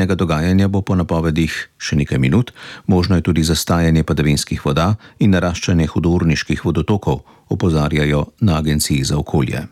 prometnega dogajanja bo po napovedih še nekaj minut, možno je tudi zastajanje padavinskih voda in naraščanje hudourniških vodotokov, opozarjajo na Agenciji za okolje.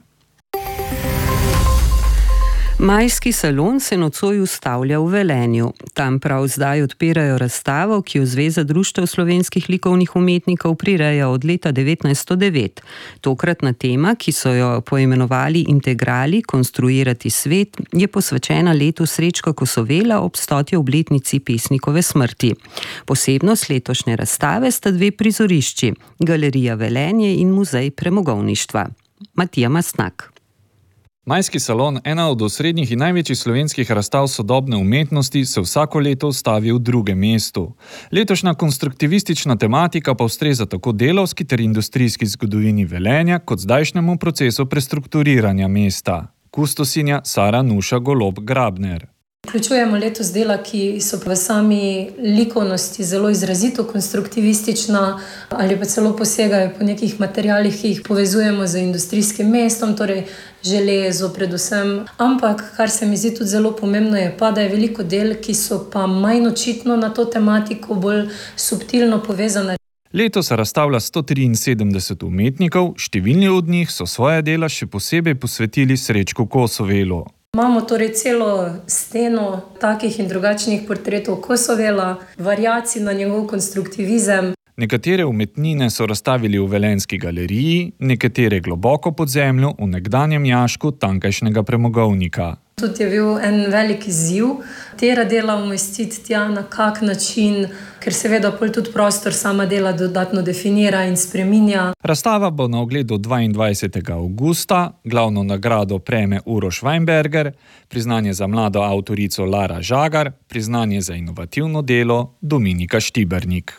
Majski salon se nocoj ustavlja v Velenju. Tam prav zdaj odpirajo razstavo, ki jo Zveza društev slovenskih likovnih umetnikov prireja od leta 1909. Tokratna tema, ki so jo poimenovali Integrali, konstruirati svet, je posvečena letu Srečka Kosovela ob 100. obletnici pesnikove smrti. Posebnost letošnje razstave sta dve prizorišči, Galerija Velenje in Muzej premogovništva. Matija Mastnak. Majski salon, ena od osrednjih in največjih slovenskih razstav sodobne umetnosti, se vsako leto ustavi v drugem mestu. Letošnja konstruktivistična tematika pa ustreza tako delavski ter industrijski zgodovini Velenja kot zdajšnjemu procesu prestrukturiranja mesta. Kustosinja Sara Nuša Golob Grabner. Vključujemo letos dela, ki so v sami likovnosti zelo izrazito konstruktivistična ali pa celo posegajo po nekih materialih, ki jih povezujemo z industrijskim mestom, torej železo predvsem. Ampak, kar se mi zdi tudi zelo pomembno, je pa, da je veliko del, ki so pa manj očitno na to tematiko, bolj subtilno povezane. Letos se razstavlja 173 umetnikov, številni od njih so svoje dela še posebej posvetili Srečku Kosovelu. Imamo torej celo steno takih in drugačnih portretov Kosovela, variacij na njegov konstruktivizem. Nekatere umetnine so razstavili v Velenjski galeriji, nekatere globoko pod zemljo v nekdanjem jašku tamkajšnjega premogovnika. Tudi je bil en velik izziv tera dela umestiti tja, na kak način, ker seveda pol tudi prostor sama dela dodatno definira in spreminja. Razstava bo na ogledu 22. avgusta, glavno nagrado prejme Uroš Weinberger, priznanje za mlado avtorico Lara Žagar, priznanje za inovativno delo Dominika Štibernik.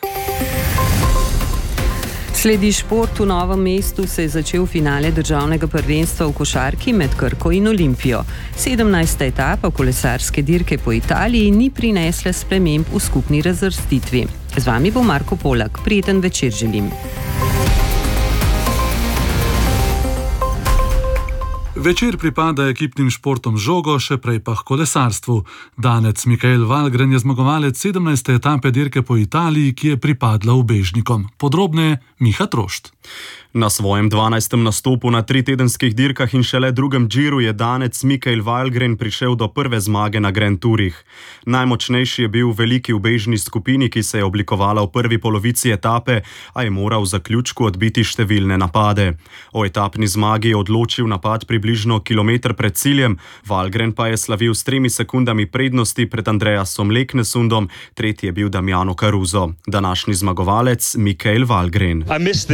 Sledi šport. V Novem mestu se je začel finale državnega prvenstva v košarki med Krko in Olimpijo. 17. etapa kolesarske dirke po Italiji ni prinesla sprememb v skupni razvrstitvi. Z vami bo Marko Polak. Prijeten večer želim. Večer pripada ekipnim športom z žogo, še prej pa kolesarstvu. Danec Mikael Valgren je zmagovalec 17. etape dirke po Italiji, ki je pripadla ubežnikom. Podrobneje Miha Trošt. Na svojem 12. nastopu na 3-tedenskih dirkah in šele drugem džiru je danec Mikael Valgren prišel do prve zmage na Grand Tourih. Najmočnejši je bil v veliki ubežni skupini, ki se je oblikovala v prvi polovici etape, a je moral v zaključku odbiti številne napade. O etapni zmagi je odločil napad približno kilometer pred ciljem, Valgren pa je slavil s 3 sekundami prednosti pred Andreasom Leknesundom, tretji je bil Damiano Caruso. Današnji zmagovalec Mikael Valgren.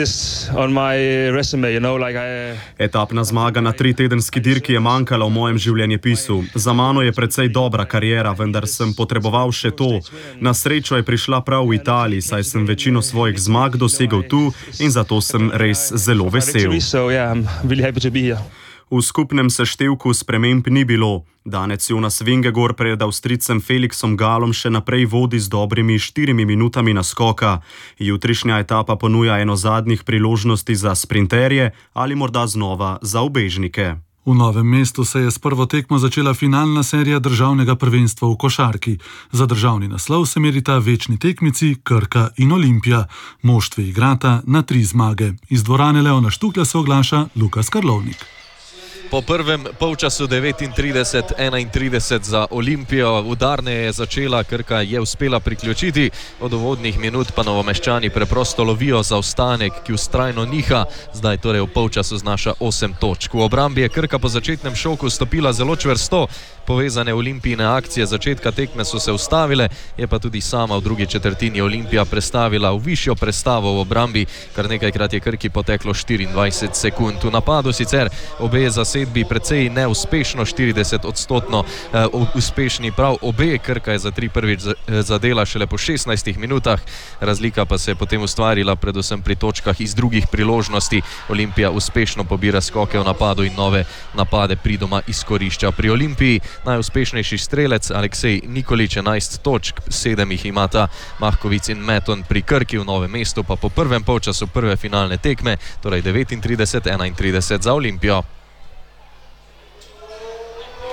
Etapna zmaga na 3-tedenski dirki je manjkala v mojem življenjepisu. Za mano je precej dobra kariera, vendar sem potreboval še to. Na srečo je prišla prav v Italiji, saj sem večino svojih zmag dosegel tu in zato sem res zelo vesel. V skupnem seštevku sprememb ni bilo. Danec Jonas Vingegaard pred Avstrijcem Felixom Galom še naprej vodi z dobrimi 4 minutami naskoka. Jutrišnja etapa ponuja eno zadnjih priložnosti za sprinterje ali morda znova za ubežnike. V Novem mestu se je s prvo tekmo začela finalna serija državnega prvenstva v košarki. Za državni naslov se merita večni tekmici Krka in Olimpija. Moštvi igrata na 3 zmage. Iz dvorane Leona Štuklja se oglaša Lukas Karlovnik. Po prvem polčasu 39-31 za Olimpijo. Udarneje je začela, Krka je uspela priključiti. Od uvodnih minut pa Novomeščani preprosto lovijo zaostanek, ki vztrajno niha. Zdaj torej v polčasu znaša 8 točk. V obrambi je Krka po začetnem šoku stopila zelo čvrsto. Povezane Olimpijine akcije začetka tekme so se ustavile, je pa tudi sama v drugi četrtini Olimpija prestavila v višjo prestavo v obrambi. Kar nekajkrat je Krki poteklo 24 sekund. V napadu sicer obe zasedbi precej neuspešno, 40% uspešni prav obe. Krka je za 3 prvič zadela šele po 16 minutah. Razlika pa se je potem ustvarila predvsem pri točkah iz drugih priložnosti. Olimpija uspešno pobira skoke v napadu in nove napade pridoma izkorišča. Pri Olimpiji najuspešnejši strelec Aleksej Nikolić 11 točk, 7 jih imata Mahkovic in Meton. Pri Krki v Novem mestu pa po prvem polčasu prve finalne tekme, torej 39-31 za Olimpijo.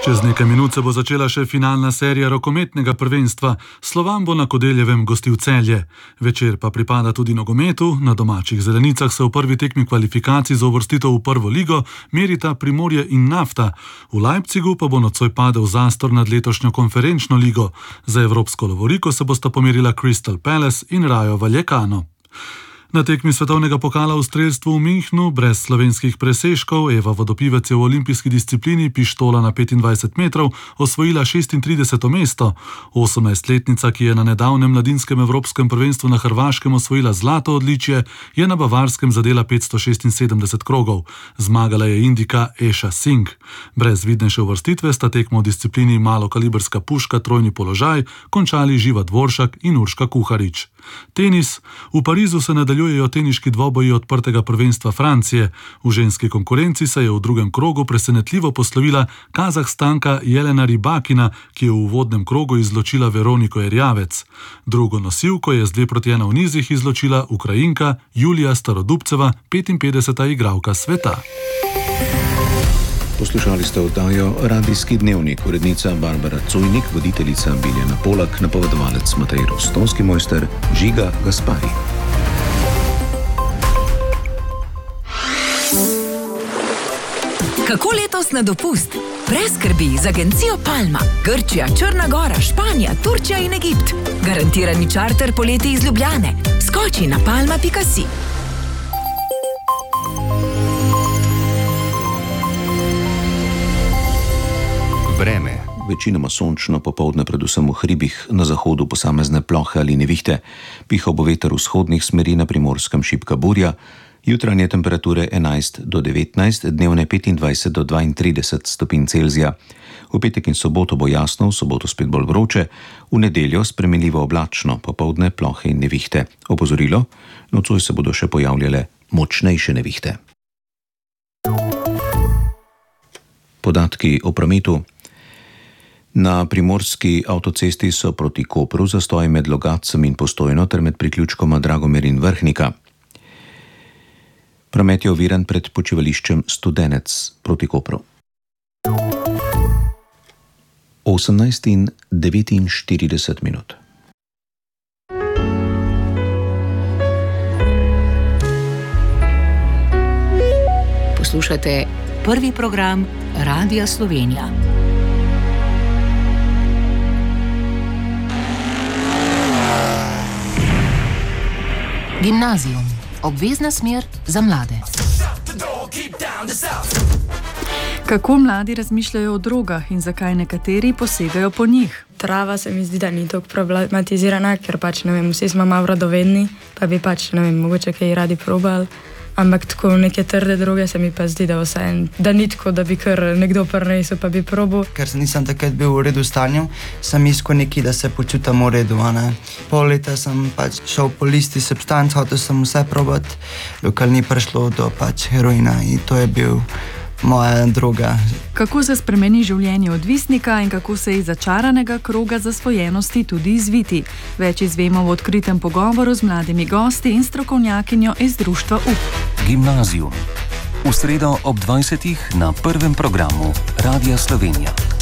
Čez nekaj minut se bo začela še finalna serija rokometnega prvenstva. Slovan bo na Kodeljevem gostil Celje. Večer pa pripada tudi nogometu. Na domačih zelenicah se v prvi tekmi kvalifikacij za uvrstitev v prvo ligo merita Primorje in Nafta. V Leipzigu pa bo nocoj padel zastor nad letošnjo konferenčno ligo. Za evropsko lovoriko se bosta pomerila Crystal Palace in Rayo Vallecano. Na tekmi svetovnega pokala v strelstvu v Münchnu brez slovenskih presežkov Eva Vodopivec je v olimpijski disciplini pištola na 25 metrov osvojila 36. mesto. 18-letnica, ki je na nedavnem mladinskem evropskem prvenstvu na Hrvaškem osvojila zlato odličje, je na Bavarskem zadela 576 krogov. Zmagala je Indika Esha Singh. Brez vidnejše uvrstitve sta tekmo v disciplini malokaliberska puška trojni položaj končali Živa Dvoršak in Urška Kuharič. Tenis. V Parizu se nadaljujejo teniški dvoboji odprtega prvenstva Francije. V ženski konkurenci se je v drugem krogu presenetljivo poslovila Kazahstanka Jelena Rybakina, ki je v uvodnem krogu izločila Veroniko Erjavec. Drugo nosilko je z 2-1 v nizih izločila Ukrajinka Julija Starodubceva, 55. igralka sveta. Poslušali ste oddajo Radijski dnevnik, urednica Barbara Cujnik, voditeljica Biljana Polak, napovedovalec Matej Rostovski, mojster Žiga Gaspari. Kako letos na dopust? Brez skrbi z agencijo Palma. Grčija, Črna Gora, Španija, Turčija in Egipt. Garantirani čarter poleti iz Ljubljane. Skoči na palma.si. Vreme. Večinoma sončno, popoldne predvsem v hribih, na zahodu posamezne plohe ali nevihte. Pihal bo veter vzhodnih smeri, na Primorskem šibka burja. Jutranje temperature 11 do 19, dnevne 25 do 32 stopinj Celzija. V petek in soboto bo jasno, v soboto spet bolj vroče, v nedeljo spremenljivo oblačno, popoldne plohe in nevihte. Opozorilo, nocoj se bodo še pojavljale močnejše nevihte. Podatki o prometu. Na primorski avtocesti so proti Kopru zastoji med Logatcem in Postojno ter med priključkoma Dragomer in Vrhnika. Promet je oviran pred počivališčem Studenec proti Kopru. 18 in 49 minut. Poslušate prvi program Radia Slovenija. Gimnazijum. Obvezna smer za mlade. Kako mladi razmišljajo o drogah in zakaj nekateri posegajo po njih? Trava se mi zdi, da ni tako problematizirana, ker pač, ne vem, vsi smo malo radovedni, pa bi pač, ne vem, mogoče kaj radi probali. Ampak tako neke trde droge se mi pa zdi, da vse, da ni tako, da bi kar nekdo prinesel, pa bi probal. Ker se nisem takrat bil v redu stanju, sem iskal nekaj, da se počutam v redu. Pol leta sem pač šel po listi substanc, hotel sem vse probati, dokler ni prišlo do pač heroina in to je bil moja droga. Kako se spremeni življenje odvisnika in kako se iz začaranega kroga zasvojenosti tudi izviti? Več izvemo v odkritem pogovoru z mladimi gosti in strokovnjakinjo iz društva UP. Gimnazijum. V sredo ob 20. na prvem programu Radia Slovenija.